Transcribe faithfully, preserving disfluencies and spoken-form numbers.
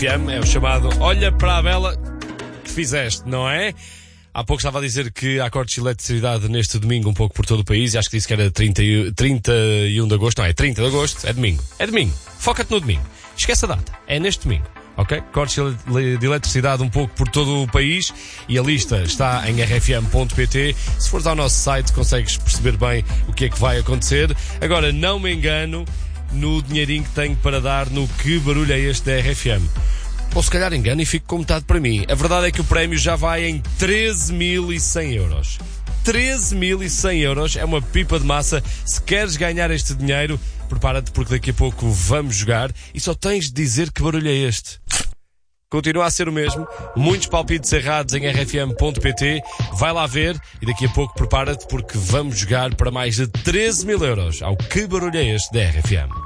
É o chamado Olha para a Vela que fizeste, não é? Há pouco estava a dizer que há cortes de eletricidade neste domingo um pouco por todo o país e acho que disse que era trinta e um de agosto. Não, é trinta de agosto, é domingo. É domingo. Foca-te no domingo. Esquece a data. É neste domingo. Ok? Cortes de eletricidade um pouco por todo o país e a lista está em r f m ponto p t. Se fores ao nosso site consegues perceber bem o que é que vai acontecer. Agora, não me engano no dinheirinho que tenho para dar no Que Barulho é Este da R F M. Ou se calhar engano e fico com metade para mim. A verdade é que o prémio já vai em treze mil e cem euros. treze mil e cem euros é uma pipa de massa. Se queres ganhar este dinheiro, prepara-te porque daqui a pouco vamos jogar e só tens de dizer que barulho é este. Continua a ser o mesmo. Muitos palpites errados em r f m ponto p t. Vai lá ver e daqui a pouco prepara-te porque vamos jogar para mais de treze mil euros ao Que Barulho é Este da R F M.